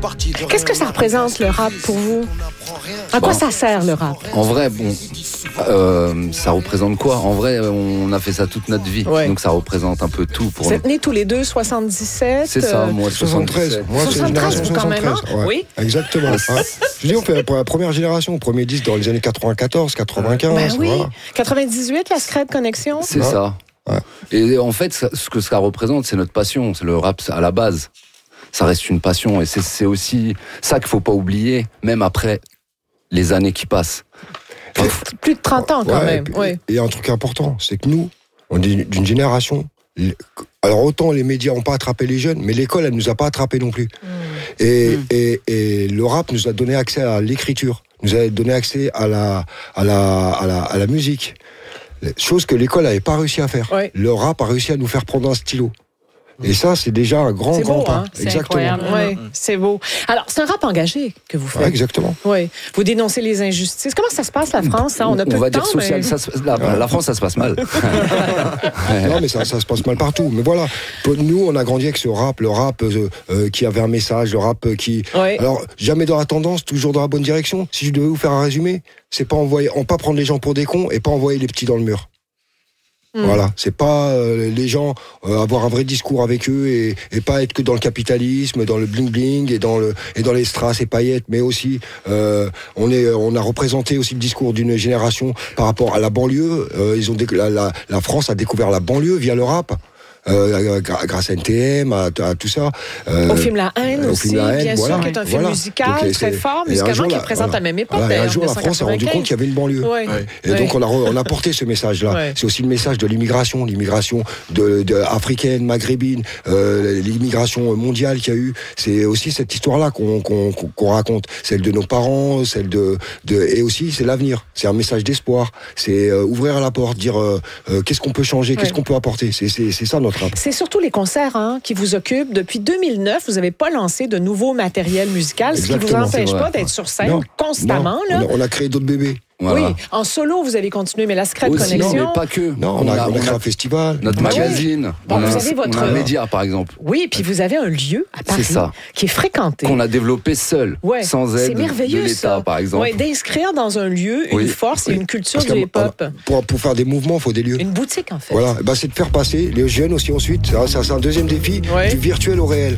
Qu'est-ce que ça représente le rap pour vous? À quoi ça sert le rap? En vrai, ça représente quoi? En vrai, on a fait ça toute notre vie, donc ça représente un peu tout pour nous. Vous êtes nés tous les deux 77? C'est ça, moi 73. Moi, c'est génération 73. Quand même, hein? Oui. Exactement. Je dis, on fait la première génération, premier disque dans les années 94, 95. Ben oui. Voilà. 98, la Scred Connection. C'est ça. Ouais. Et en fait, ce que ça représente, c'est notre passion. C'est le rap à la base. Ça reste une passion et c'est aussi ça qu'il faut pas oublier, même après les années qui passent. Plus de 30 ans quand même. Et un truc important, c'est que nous, on est d'une génération. Alors autant les médias n'ont pas attrapé les jeunes, mais l'école, elle nous a pas attrapé non plus. Et le rap nous a donné accès à l'écriture, nous a donné accès à la musique. Chose que l'école n'avait pas réussi à faire. Le rap a réussi à nous faire prendre un stylo. Et ça, c'est déjà un grand pas. Hein? C'est incroyable. Oui, c'est beau. Alors, c'est un rap engagé que vous faites. Ouais, exactement. Oui. Vous dénoncez les injustices. Comment ça se passe, la France? Hein? On a peu va de temps, dire social. Mais... La France, ça se passe mal. Non, mais ça se passe mal partout. Mais voilà, nous, on a grandi avec ce rap, le rap qui avait un message, le rap qui... Alors, jamais dans la tendance, toujours dans la bonne direction. Si je devais vous faire un résumé, c'est pas pas prendre les gens pour des cons et pas envoyer les petits dans le mur. Voilà, c'est pas les gens avoir un vrai discours avec eux et pas être que dans le capitalisme, dans le bling bling et dans les strass et paillettes, mais aussi on a représenté aussi le discours d'une génération par rapport à la banlieue. La France a découvert la banlieue via le rap. Grâce à NTM, à tout ça. Au film La Haine aussi, bien sûr, qui est un film musical très fort, musicalement, qui représente la même époque. Un jour, la France s'est rendu compte qu'il y avait une banlieue. Et donc, on a porté ce message-là. C'est aussi le message de l'immigration africaine, maghrébine, l'immigration mondiale qu'il y a eu. C'est aussi cette histoire-là qu'on raconte. Celle de nos parents, et aussi, c'est l'avenir. C'est un message d'espoir. C'est ouvrir la porte, dire qu'est-ce qu'on peut changer, qu'est-ce qu'on peut apporter. C'est ça notre rap. C'est surtout les concerts qui vous occupent. Depuis 2009, vous n'avez pas lancé de nouveau matériel musical, ce qui ne vous empêche pas d'être sur scène constamment. Non. Là. On a créé d'autres bébés. Voilà. Oui, en solo, vous avez continué, mais la Scred Connection... Non, mais pas que. Non, on a créé un festival. Notre magazine. Bon, vous avez on a un média, par exemple. Oui, puis vous avez un lieu à Paris qui est fréquenté. Qu'on a développé seul, sans aide de l'État, par exemple. Oui, d'inscrire dans un lieu une force et une culture du hip-hop. Pour faire des mouvements, il faut des lieux. Une boutique, en fait. Voilà, c'est de faire passer les jeunes aussi ensuite. C'est un deuxième défi, du virtuel au réel.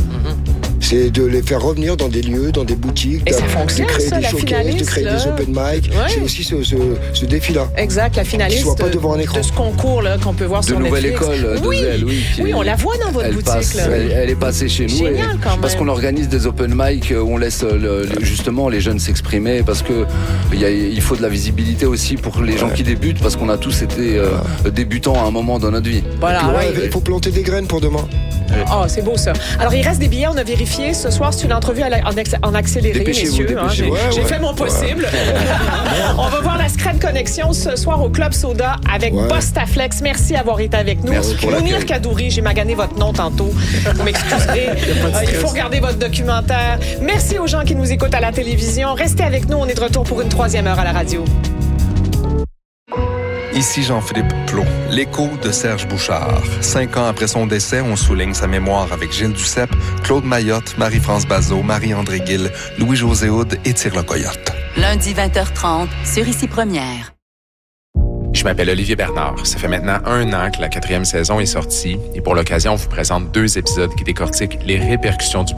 C'est de les faire revenir dans des lieux, dans des boutiques, de créer des showcases, de créer des open mic. C'est aussi ce défi-là. Exact, la finaliste soit pas devant un écran. De ce concours là qu'on peut voir sur Netflix. De Nouvelle École, oui, on la voit dans votre boutique. Elle est passée chez nous. Génial, quand même. Parce qu'on organise des open mic où on laisse justement les jeunes s'exprimer, parce que il faut de la visibilité aussi pour les gens qui débutent, parce qu'on a tous été débutants à un moment dans notre vie. Voilà. Il faut planter des graines pour demain. Oh, c'est beau ça. Alors, il reste des billets, on a vérifié. Ce soir, c'est une entrevue en accéléré, messieurs. J'ai fait mon possible. On va voir la Scred Connection ce soir au Club Soda avec Bostaflex. Merci d'avoir été avec nous. Mounir Kadouri, j'ai magané votre nom tantôt. Vous m'excuserez. Il faut regarder votre documentaire. Merci aux gens qui nous écoutent à la télévision. Restez avec nous, on est de retour pour une 3e heure à la radio. Ici Jean-Philippe Plot, l'écho de Serge Bouchard. 5 ans après son décès, on souligne sa mémoire avec Gilles Duceppe, Claude Mayotte, Marie-France Bazot, Marie-André Gill, Louis-José Houd et Tire le Coyote. Lundi 20h30, sur Ici Première. Je m'appelle Olivier Bernard. Ça fait maintenant 1 an que la 4e saison est sortie et pour l'occasion, on vous présente 2 épisodes qui décortiquent les répercussions du